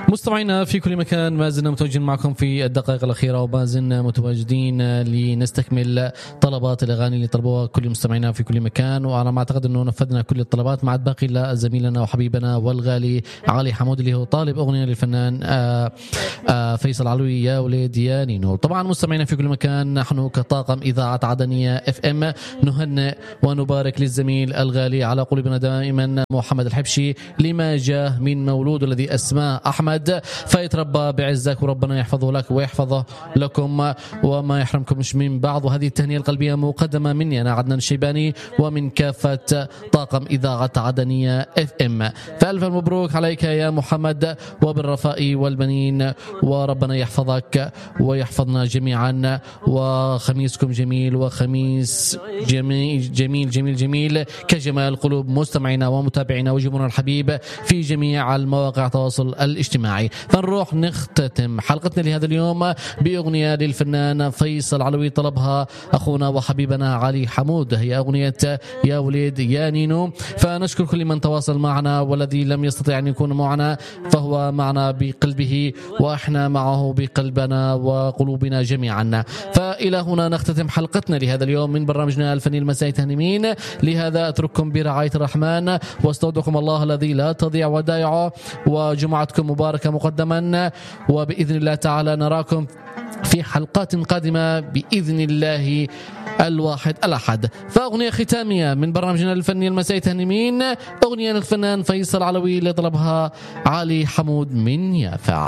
مستمعينا في كل مكان، ما زلنا متواجدين معكم في الدقائق الأخيرة، وما زلنا متواجدين لنستكمل طلبات الأغاني اللي طلبوها كل مستمعينا في كل مكان. وأنا ما أعتقد أنه نفذنا كل الطلبات، ما عاد باقي إلا زميلنا وحبيبنا والغالي علي حمود اللي هو طالب أغنية للفنان فيصل علوي يا وليد يا نينو. طبعا مستمعينا في كل مكان، نحن كطاقم إذاعة عدنية FM نهنئ ونبارك للزميل الغالي على قلوبنا دائما محمد الحبشي لما جاء من مولود الذي أسماه أحمد، فيتربى بعزك وربنا يحفظه لك ويحفظه لكم وما يحرمكم من بعض. وهذه التهنئة القلبية مقدمة مني أنا عدنان الشيباني ومن كافة طاقم إذاعة عدنية FM. فألف مبروك عليك يا محمد وبالرفاء والبنين، وربنا يحفظك ويحفظنا جميعا، وخميسكم جميل وخميس جميل جميل جميل جميل كجمال قلوب مستمعينا ومتابعينا وجمهورنا الحبيب في جميع المواقع التواصل الاجتماعي. فنروح نختتم حلقتنا لهذا اليوم بأغنية للفنان فيصل علوي طلبها أخونا وحبيبنا علي حمود، هي أغنية يا وليد يا نينو. فنشكر كل من تواصل معنا، والذي لم يستطيع أن يكون معنا فهو معنا بقلبه وإحنا معه بقلبنا وقلوبنا جميعا. فإلى هنا نختتم حلقتنا لهذا اليوم من برنامجنا الفني المسائي تهنمين. لهذا أترككم برعاية الرحمن واستودعكم الله الذي لا تضيع ودائعه، وجمعتكم مباركة مقدما، وبإذن الله تعالى نراكم في حلقات قادمة بإذن الله الواحد الأحد. فأغنية ختامية من برنامجنا الفني المسائي تهنمين، أغنية للفنان فيصل علوي اللي طلبها علي حمود من يافع.